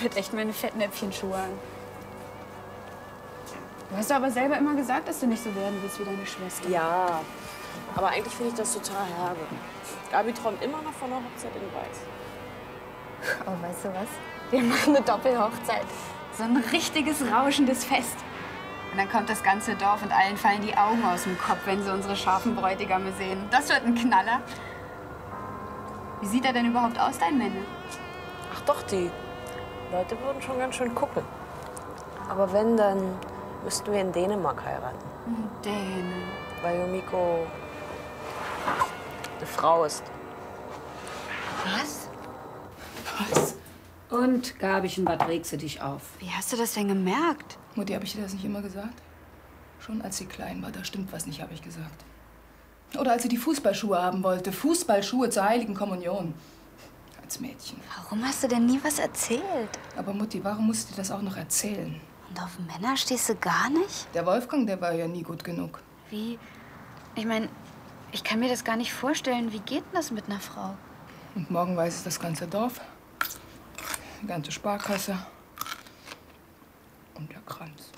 hätte echt meine Fettnäpfchenschuhe an. Du hast doch aber selber immer gesagt, dass du nicht so werden willst wie deine Schwester. Ja, aber eigentlich finde ich das total herbe. Gabi träumt immer noch von einer Hochzeit in Weiß. Oh, weißt du was? Wir machen eine Doppelhochzeit. So ein richtiges, rauschendes Fest. Und dann kommt das ganze Dorf und allen fallen die Augen aus dem Kopf, wenn sie unsere scharfen Bräutigame sehen. Das wird ein Knaller. Wie sieht er denn überhaupt aus, dein Männer? Ach doch, die Leute würden schon ganz schön gucken. Aber wenn, dann müssten wir in Dänemark heiraten. Dänen. Weil Yumiko eine Frau ist. Was? Was? Und, Gabischen, was regst du dich auf? Wie hast du das denn gemerkt? Mutti, habe ich dir das nicht immer gesagt? Schon als sie klein war, da stimmt was nicht, habe ich gesagt. Oder als sie die Fußballschuhe haben wollte. Fußballschuhe zur Heiligen Kommunion. Als Mädchen. Warum hast du denn nie was erzählt? Aber Mutti, warum musst du dir das auch noch erzählen? Und auf Männer stehst du gar nicht? Der Wolfgang, der war ja nie gut genug. Wie? Ich meine, ich kann mir das gar nicht vorstellen. Wie geht denn das mit einer Frau? Und morgen weiß es das ganze Dorf. Die ganze Sparkasse. Und der Kranz.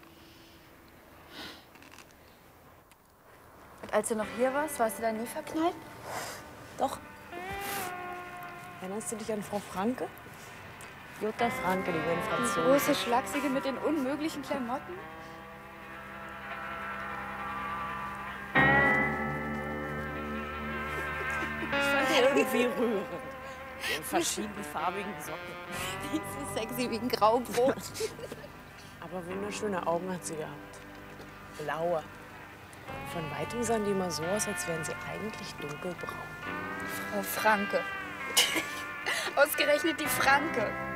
Und als du noch hier warst du da nie verknallt? Doch. Erinnerst du dich an Frau Franke? Jutta Franke, die werden Franzose. Große, schlachsige mit den unmöglichen Klamotten? Ich fand die irgendwie rührend. In verschiedenfarbigen Socken. Die ist so sexy wie ein Graubrot. Aber wunderschöne Augen hat sie gehabt. Blaue. Von weitem sahen die immer so aus, als wären sie eigentlich dunkelbraun. Frau Franke. Ausgerechnet die Franke.